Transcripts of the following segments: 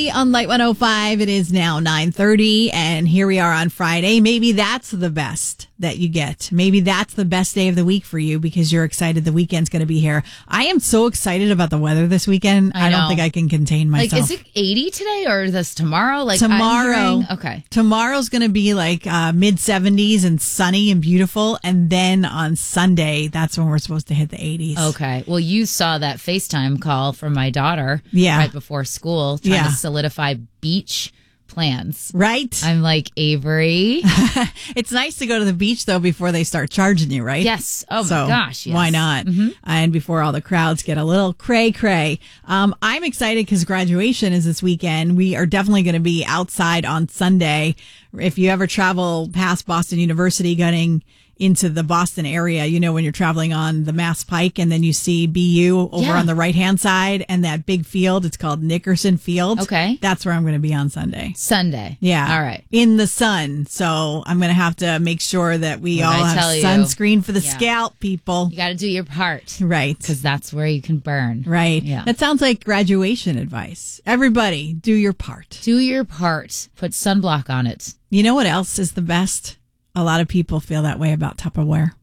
On Light 105, it is now 9:30, and here we are on Friday. Maybe that's the best that you get. Maybe that's the best day of the week for you because you're excited the weekend's going to be here. I am so excited about the weather this weekend. I don't think I can contain myself. Like, is it 80 today or is this tomorrow? Like tomorrow. Okay. Tomorrow's going to be like mid 70s and sunny and beautiful. And then on Sunday, that's when we're supposed to hit the 80s. Okay. Well, you saw that FaceTime call from my daughter right before school trying to solidify beach plans. Right. I'm like, Avery. It's nice to go to the beach, though, before they start charging you, right? Yes. Oh, my gosh. Yes. Why not? Mm-hmm. And before all the crowds get a little cray-cray. I'm excited because graduation is this weekend. We are definitely going to be outside on Sunday. If you ever travel past Boston University getting into the Boston area, you know, when you're traveling on the Mass Pike and then you see BU over on the right-hand side and that big field, it's called Nickerson Field. Okay. That's where I'm going to be on Sunday. Sunday. Yeah. All right. In the sun. So I'm going to have to make sure that we all have sunscreen for the scalp, people. You got to do your part. Right. Because that's where you can burn. Right. Yeah. That sounds like graduation advice. Everybody, do your part. Do your part. Put sunblock on it. You know what else is the best? A lot of people feel that way about Tupperware.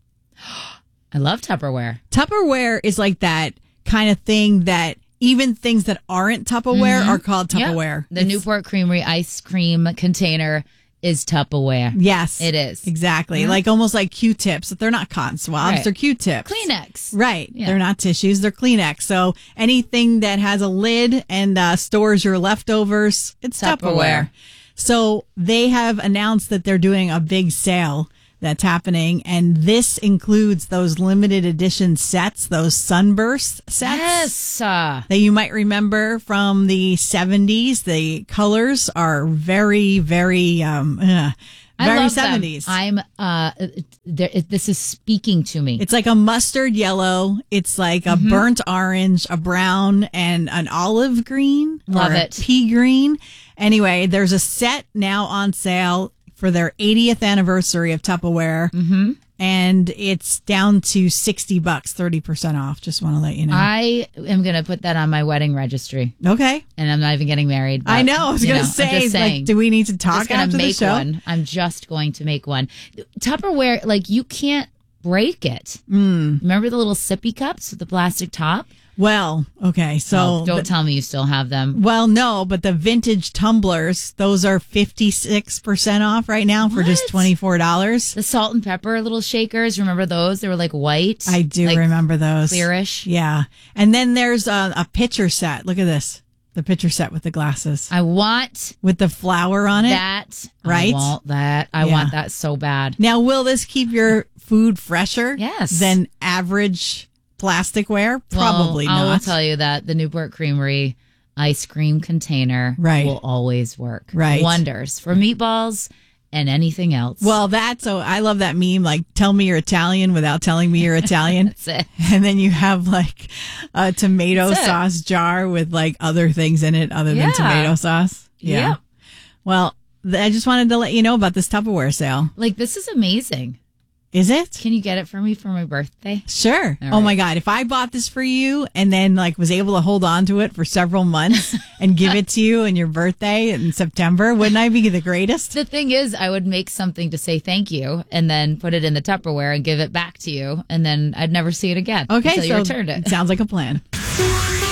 I love Tupperware. Tupperware is like that kind of thing that even things that aren't Tupperware are called Tupperware. Yep. The Newport Creamery ice cream container is Tupperware. Yes. It is. Exactly. Like almost like Q-tips. They're not cotton swabs. Right. They're Q-tips. Kleenex. Right. Yeah. They're not tissues. They're Kleenex. So anything that has a lid and stores your leftovers, it's Tupperware. So they have announced that they're doing a big sale that's happening, and this includes those limited edition sets, those sunburst sets. Yes. That you might remember from the 70s. The colors are very, very, very I love 70s. Them. This is speaking to me. It's like a mustard yellow. It's like a burnt orange, a brown, and an olive green. Love or it. A pea green. Anyway, there's a set now on sale for their 80th anniversary of Tupperware. Mm-hmm. And it's down to $60, 30% off. Just want to let you know. I am going to put that on my wedding registry. Okay. And I'm not even getting married. But, I know. I was going to say, like, do we need to talk after the show? I'm just going to make one. Tupperware, like, you can't break it. Remember the little sippy cups with the plastic top? Well, okay, so... don't tell me you still have them. Well, no, but the vintage tumblers, those are 56% off right now for just $24. The salt and pepper little shakers, remember those? They were like white. I do remember those. Clearish. Yeah. And then there's a pitcher set. Look at this. The pitcher set with the glasses. I want... with the flower on it. That. Right? I want that. I want that so bad. Now, will this keep your food fresher? Yes. Than average plasticware? Probably not. I will tell you that the Newport Creamery ice cream container will always work. Right. Wonders for meatballs and anything else. Well, I love that meme, like, tell me you're Italian without telling me you're Italian. That's it. And then you have, like, a tomato sauce jar with, like, other things in it other than tomato sauce. Yeah. Yep. Well, I just wanted to let you know about this Tupperware sale. Like, this is amazing. Is it? Can you get it for me for my birthday? Sure. Oh my God. If I bought this for you and then like was able to hold on to it for several months and give it to you on your birthday in September, wouldn't I be the greatest? The thing is, I would make something to say thank you and then put it in the Tupperware and give it back to you. And then I'd never see it again. Okay. Until you returned it. Sounds like a plan.